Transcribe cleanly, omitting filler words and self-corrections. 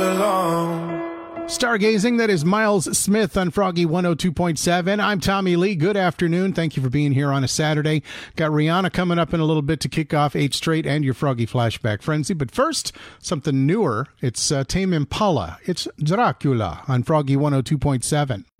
alone. Stargazing, that is Miles Smith on Froggy 102.7. I'm Tommy Lee. Good afternoon. Thank you for being here on a Saturday. Got Rihanna coming up in a little bit to kick off 8 Straight and your Froggy Flashback Frenzy. But first, something newer. It's Tame Impala. It's Dracula on Froggy 102.7.